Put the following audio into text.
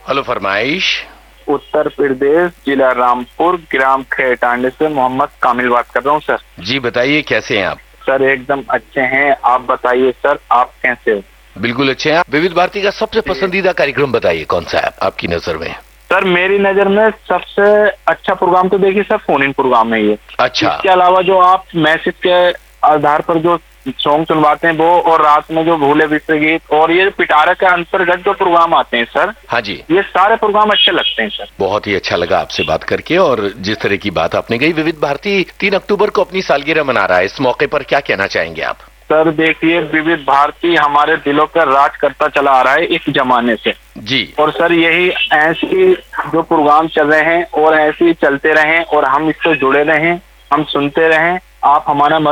Hello, फरमाइश। उत्तर प्रदेश, जिला रामपुर, ग्राम खेटांडे से मोहम्मद कामिल बात कर रहा हूँ सर। जी बताइए, कैसे हैं आप? सर एकदम अच्छे हैं, आप बताइए सर, आप कैसे हो? बिल्कुल अच्छे हैं आप। विविध भारती का सबसे पसंदीदा कार्यक्रम बताइए, कौन सा है आपकी नजर में? सर मेरी नजर में सबसे अच्छा प्रोग्राम तो देखिए सर फोन इन प्रोग्राम है ये। अच्छा। इसके अलावा जो आप मैसेज के आधार पर जो सॉन्ग सुनवाते हैं वो, और रात में जो भूले बिसरे गीत, और ये पिटारा के अंतर्गत जो प्रोग्राम आते हैं सर, हाँ जी, ये सारे प्रोग्राम अच्छे लगते हैं सर। बहुत ही अच्छा लगा आपसे बात करके। और जिस तरह की बात आपने कही, विविध भारती 3 अक्टूबर को अपनी सालगिरह मना रहा है, इस मौके पर क्या कहना चाहेंगे आप? सर देखिए, विविध भारती हमारे दिलों पर राज करता चला आ रहा है इस जमाने से जी। और सर यही ऐसी जो प्रोग्राम चल रहे हैं और ऐसे ही चलते रहें और हम इससे जुड़े रहें, हम सुनते रहें। आप हमारा